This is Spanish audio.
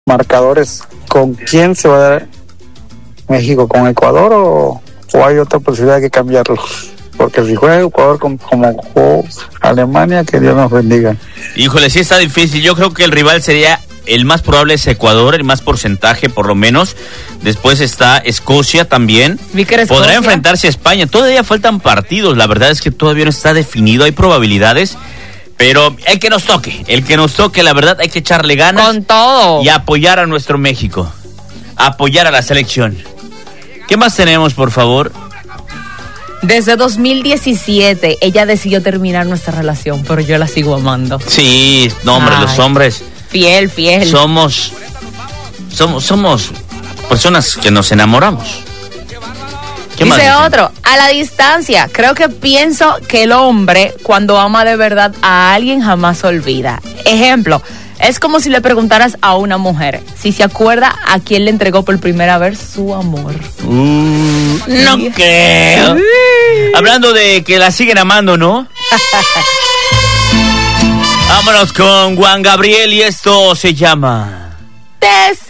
marcadores, ¿con quién se va a dar México? ¿Con Ecuador o hay otra posibilidad de que cambiarlo? Porque si juega Ecuador como jugó Alemania, que Dios nos bendiga. Híjole, sí está difícil. Yo creo que el rival sería, el más probable es Ecuador, el más porcentaje por lo menos. Después está Escocia también. Podrá enfrentarse a España. Todavía faltan partidos, la verdad es que todavía no está definido, hay probabilidades. Pero el que nos toque, la verdad hay que echarle ganas. Con todo. Y apoyar a nuestro México. Apoyar a la selección. ¿Qué más tenemos, por favor? Desde 2017 ella decidió terminar nuestra relación, pero yo la sigo amando. Sí, no, hombre, los hombres. Fiel. Somos personas que nos enamoramos. Dice otro, a la distancia, pienso que el hombre cuando ama de verdad a alguien jamás olvida. Ejemplo, es como si le preguntaras a una mujer si se acuerda a quién le entregó por primera vez su amor. No creo. Hablando de que la siguen amando, ¿no? Vámonos con Juan Gabriel y esto se llama